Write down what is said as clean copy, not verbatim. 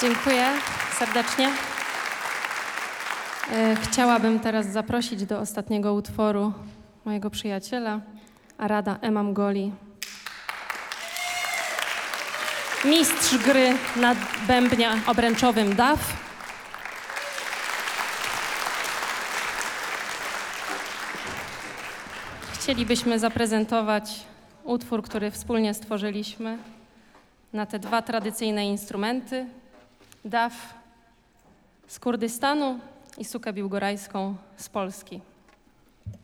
Dziękuję serdecznie. Chciałabym teraz zaprosić do ostatniego utworu mojego przyjaciela, Arada Emamgoli. Mistrz gry na bębnie obręczowym DAW. Chcielibyśmy zaprezentować utwór, który wspólnie stworzyliśmy na te dwa tradycyjne instrumenty. DAW z Kurdystanu i sukę biłgorajską z Polski.